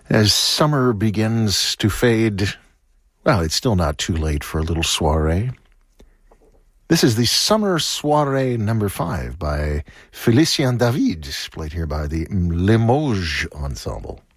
As summer begins to fade, well, it's still not too late for a little soiree. This is the Summer Soiree number 5 by Félicien David, played here by the Limoges Ensemble.